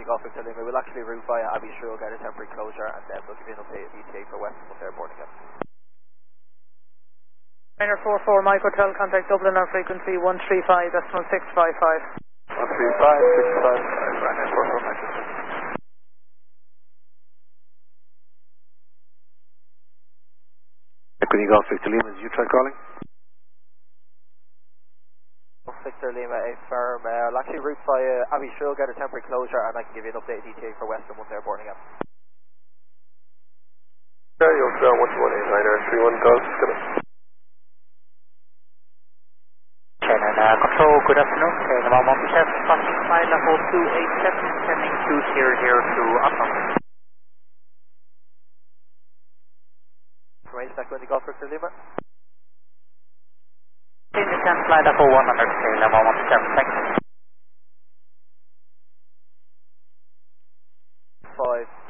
Golf Victor Lima. We'll actually route via Abbey Shrew, get a temporary closure, and then we'll give you an update at ETA for Western once they're boarding up. Trainer 44 Mike Hotel, contact Dublin on frequency 135, decimal 655. 135, 655, Ryanair 44 Mike Hotel. Equity Golf Victor Lima, did you try calling? Victor Lima, a firm. I'll actually route via Abbey Shrew, get a temporary closure, and I can give you an update at ETA for Western once they're boarding up. You'll stay on 118 Ryanair 31 Golf, good. Channel Control, good afternoon. Channel 117, passing flight level 287, sending 2002 Uptown. Information Equity Golf Victor Lima. Descent flight level 100, level 117, thanks. 5